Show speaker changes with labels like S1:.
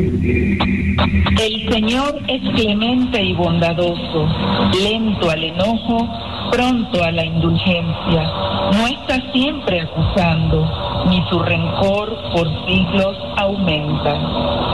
S1: El Señor es clemente y bondadoso, lento al enojo, pronto a la indulgencia. No está siempre acusando, ni su rencor por siglos aumenta.